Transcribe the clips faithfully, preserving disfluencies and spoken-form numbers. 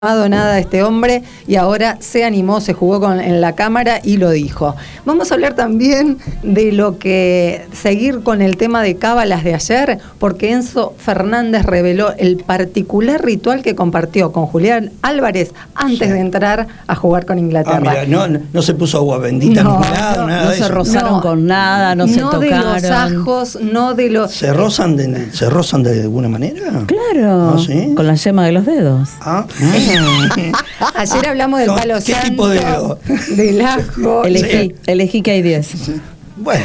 nada este hombre y ahora se animó, se jugó con, en la cámara y lo dijo. Vamos a hablar también de lo que seguir con el tema de cábalas de ayer, porque Enzo Fernández reveló el particular ritual que compartió con Julián Álvarez antes sí. de entrar a jugar con Inglaterra. Ah, mira, no, no, no se puso agua bendita no, en ningún lado, no, nada no de se eso. rozaron no, con nada, no, no se no tocaron. No de los ajos, no de los... ¿Se rozan de, ¿se rozan de alguna manera? Claro, ¿Ah, sí? Con la yema de los dedos. Ah, Ayer hablamos del palo ¿Qué santo, tipo de dedo? del ajo. Elegí, Sí. elegí que hay diez. Bueno.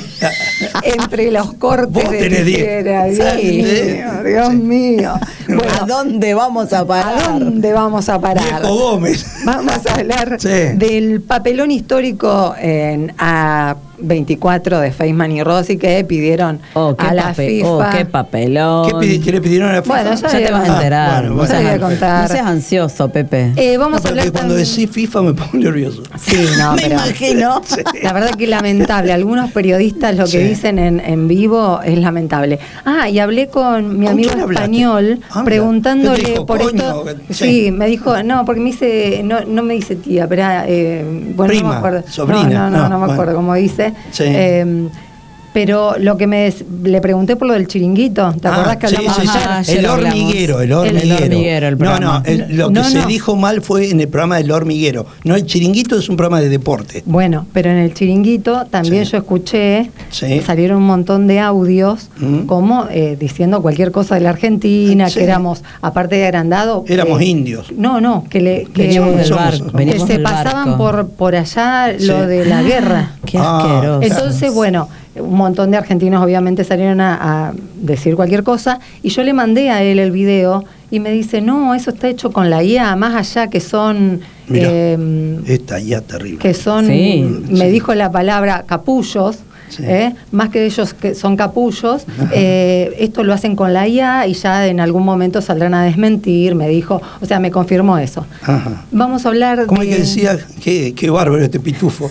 Entre los cortes Vos de tenés diez. tijera, Dios Sí. mío, Dios Sí. mío. Bueno, ¿A dónde vamos a parar? ¿a dónde vamos a parar? Viejo Gómez. Vamos a hablar Sí. del papelón histórico en A veinticuatro de Feynman y Rossi que pidieron Oh, qué a la papel, FIFA. oh, qué papelón. ¿Qué, pidi- qué le pidieron a la FIFA? Bueno, ya Ya te vas a Ah, enterar. bueno, no, bueno. seas, Ya te voy a contar. no seas ansioso, Pepe. Eh, vamos No, a porque hablar cuando también- decís FIFA me pongo nervioso. Sí, no, Me pero imagino. la verdad que lamentable. Algunos periodistas lo que Sí. dicen en, en vivo es lamentable. Ah, y hablé con mi ¿Con amigo quién hablaste? español Ah, mira. preguntándole ¿Qué te dijo, por coño? esto. Sí. Sí, me dijo, no, porque me dice, no, no me dice tía, pero eh, bueno, Prima, no me acuerdo. sobrina, No, no, no, no, no me acuerdo bueno. cómo dice. Sí. Eh, Pero lo que me des- le pregunté por lo del chiringuito, ¿te acordás Ah, que sí, hablamos sí, sí. ayer? Ajá, ayer El hablamos. hormiguero, el El hormiguero. hormiguero, el no, programa. no, el- lo que No, se no. dijo mal fue en el programa del hormiguero. No, el chiringuito es un programa de deporte. Bueno, pero en el chiringuito también Sí. yo escuché, Sí. salieron un montón de audios Mm. como eh, diciendo cualquier cosa de la Argentina, Sí. que éramos, aparte de agrandado... Éramos eh, indios. No, no, que, le, que, Veníamos del somos- barco. que que Veníamos se del pasaban barco. por, por allá lo Sí. de la guerra. Qué Ah, asqueroso. Entonces, bueno, un montón de argentinos obviamente salieron a, a decir cualquier cosa y yo le mandé a él el video y me dice, no, eso está hecho con la I A, más allá que son... Mirá, eh, esta ya terrible. que son, Sí. me Sí. dijo la palabra capullos, Sí. ¿eh? Más que ellos que son capullos, eh, esto lo hacen con la I A y ya en algún momento saldrán a desmentir, me dijo, o sea, me confirmó eso. Ajá. Vamos a hablar ¿Cómo de, es que decía? Qué, qué bárbaro este pitufo.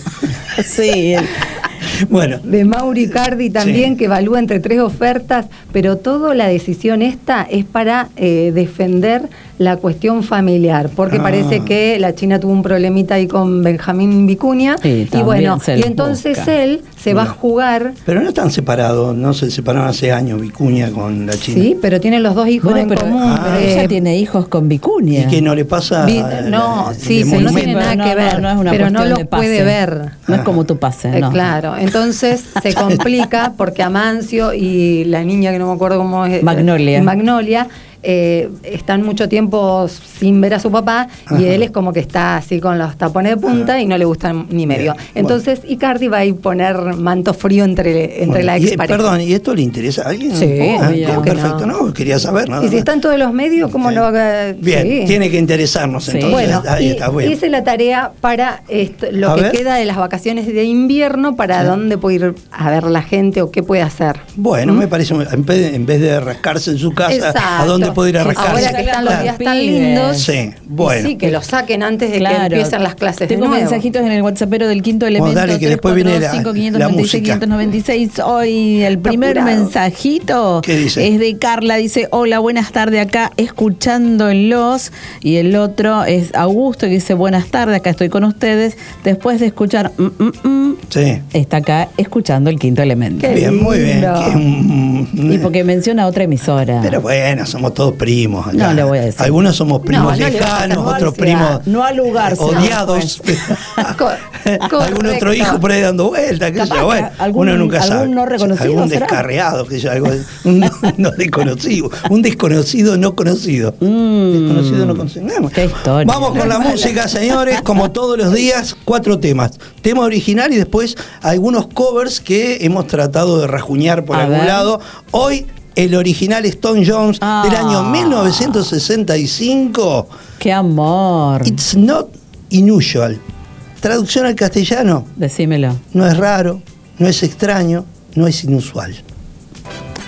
Sí, el- Bueno, de Mauri Cardi también, Sí. que evalúa entre tres ofertas, pero toda la decisión esta es para eh, defender la cuestión familiar, porque Ah. parece que la China tuvo un problemita ahí con Benjamín Vicuña, Sí, y también bueno, se y les entonces busca. él se va a Mira. jugar. pero no están separados, no se separaron hace años Vicuña con la China. Sí, pero tienen los dos hijos bueno, en pero común. Ah. eh, ella tiene hijos con Vicuña. ¿Y que no le pasa? vi- a- no, a- sí, el pero no monumento? tiene nada No, que no, ver, no es una pero no cuestión lo de pase. puede ver. No es como tu pase, Eh, no. Claro, entonces se complica porque Amancio y la niña que no me acuerdo cómo es. Magnolia. Magnolia. eh, están mucho tiempo sin ver a su papá Ajá. y él es como que está así con los tapones de punta Ajá. y no le gustan ni medio. Bien, Entonces Icardi va a ir poner manto frío entre, entre Bueno, la y, expareja. perdón, ¿y esto le interesa a alguien? Sí, Ah, obvio. bien, que perfecto, no. no. quería saber nada Y si más. están todos los medios, ¿cómo Sí. no va a...? Bien, Sí. tiene que interesarnos Sí. entonces. Bueno, Ahí y está, bueno. hice la tarea para esto, lo A que ver. queda de las vacaciones de invierno, para Sí. dónde puede ir a ver la gente o qué puede hacer. Bueno, ¿Mm? me parece, en vez, de, en vez de rascarse en su casa, Exacto. ¿a dónde puede ir a rascarse? Ahora que están los Claro. días tan Pibes. lindos, Sí, bueno. sí, que lo saquen antes de Claro. que empiecen las clases Tengo de nuevo. mensajitos en el WhatsAppero del quinto Bueno, elemento. dale, que después viene la- cinco, quinientos la noventa y seis, música. quinientos noventa y seis. Hoy el primer apurado. mensajito ¿Qué dice? es de Carla. Dice, hola, buenas tardes acá escuchándolos. Y el otro es Augusto, que dice, buenas tardes, acá estoy con ustedes. Después de escuchar, mm, mm, mm, Sí. está acá escuchando el quinto elemento. Qué Bien, muy bien. lindo. que, mm, Y porque menciona otra emisora. Pero bueno, somos todos primos. acá. No le voy a decir. Algunos somos primos No, no le vas a lejanos, hacer otros bolsia. primos No al lugar, sino odiados. Co- Algún otro correcto. hijo por ahí dando vueltas. qué sé Capaz yo, bueno, que algún- uno nunca algún sabe. no reconocido Algún será. descarriado, que yo, algo, un no desconocido. Un desconocido no conocido. Mm, Desconocido no conocido. Bueno, qué historia. Vamos con la música, señores. Como todos los días, cuatro temas. Tema original y después algunos covers que hemos tratado de rajuñar por A algún ver. lado. Hoy el original Stone Jones Ah. del año mil novecientos sesenta y cinco. qué amor. It's not unusual. Traducción al castellano, Decímelo. no es raro, no es extraño, no es inusual.